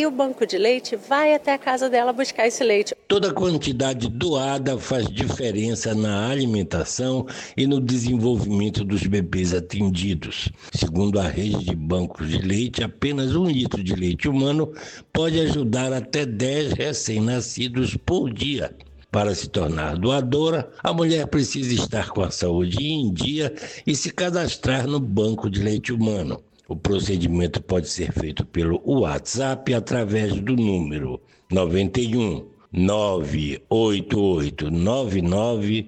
aí o banco de leite vai até a casa dela buscar esse leite. Toda quantidade doada faz diferença na alimentação e no desenvolvimento dos bebês atendidos. Segundo a rede de bancos de leite, apenas 1 litro de leite humano pode ajudar até 10 recém-nascidos por dia. Para se tornar doadora, a mulher precisa estar com a saúde em dia e se cadastrar no banco de leite humano. O procedimento pode ser feito pelo WhatsApp através do número 91 98899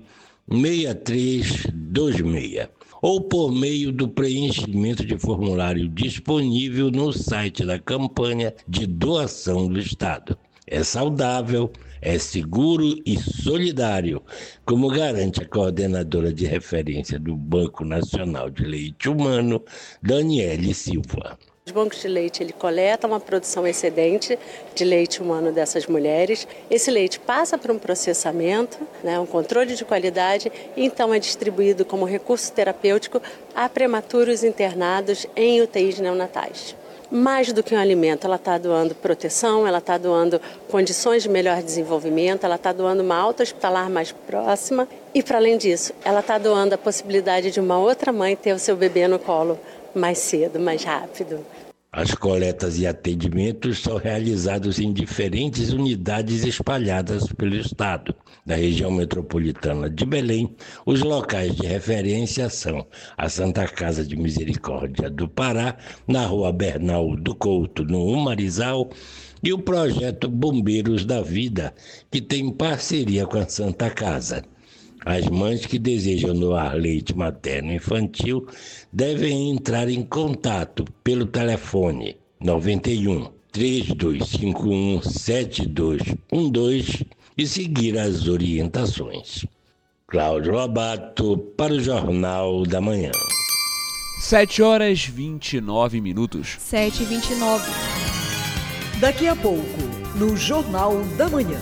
6326 ou por meio do preenchimento de formulário disponível no site da campanha de doação do Estado. É saudável, é seguro e solidário, como garante a coordenadora de referência do Banco Nacional de Leite Humano, Daniele Silva. Os bancos de leite, ele coleta uma produção excedente de leite humano dessas mulheres. Esse leite passa por um processamento, um controle de qualidade, e então é distribuído como recurso terapêutico a prematuros internados em UTIs neonatais. Mais do que um alimento, ela está doando proteção, ela está doando condições de melhor desenvolvimento, ela está doando uma alta hospitalar mais próxima e, para além disso, ela está doando a possibilidade de uma outra mãe ter o seu bebê no colo mais cedo, mais rápido. As coletas e atendimentos são realizados em diferentes unidades espalhadas pelo Estado. Da região metropolitana de Belém, os locais de referência são a Santa Casa de Misericórdia do Pará, na Rua Bernal do Couto, no Umarizal, e o projeto Bombeiros da Vida, que tem parceria com a Santa Casa. As mães que desejam doar leite materno-infantil devem entrar em contato pelo telefone 91 3251 7212 e seguir as orientações. Cláudio Lobato para o Jornal da Manhã. 7h29. 7h29. Daqui a pouco, no Jornal da Manhã.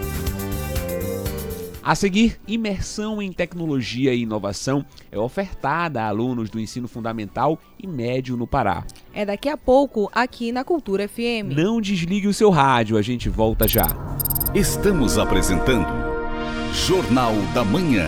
A seguir, imersão em tecnologia e inovação é ofertada a alunos do ensino fundamental e médio no Pará. É daqui a pouco, aqui na Cultura FM. Não desligue o seu rádio, a gente volta já. Estamos apresentando Jornal da Manhã.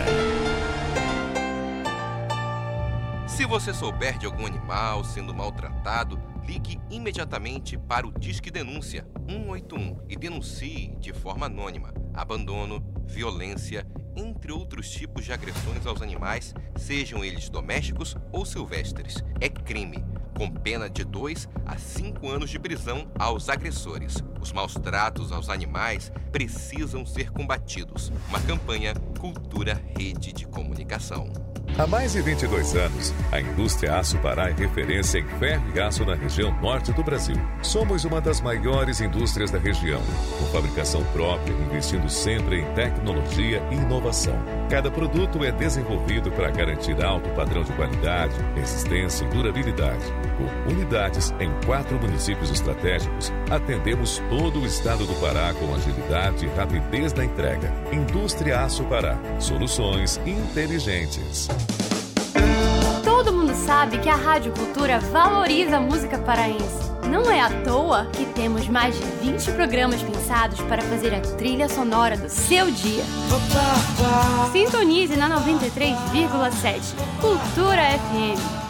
Se você souber de algum animal sendo maltratado, ligue imediatamente para o Disque Denúncia 181 e denuncie de forma anônima abandono, violência, entre outros tipos de agressões aos animais, sejam eles domésticos ou silvestres. É crime, com pena de 2 a 5 anos de prisão aos agressores. Os maus tratos aos animais precisam ser combatidos. Uma campanha Cultura Rede de Comunicação. Há mais de 22 anos, a indústria Aço Pará é referência em ferro e aço na região norte do Brasil. Somos uma das maiores indústrias da região, com fabricação própria, investindo sempre em tecnologia e inovação. Cada produto é desenvolvido para garantir alto padrão de qualidade, resistência e durabilidade. Com unidades em 4 municípios estratégicos, atendemos todo o estado do Pará com agilidade e rapidez na entrega. Indústria Aço Pará. Soluções inteligentes. Todo mundo sabe que a Rádio Cultura valoriza a música paraense. Não é à toa que temos mais de 20 programas pensados para fazer a trilha sonora do seu dia. Sintonize na 93,7 Cultura FM.